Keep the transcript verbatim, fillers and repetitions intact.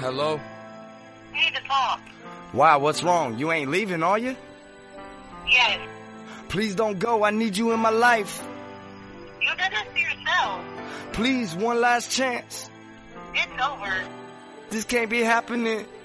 Hello? We need to talk. Why, what's wrong? You ain't leaving, are you? Yes. Please don't go. I need you in my life. You did this to yourself. Please, one last chance. It's over. This can't be happening.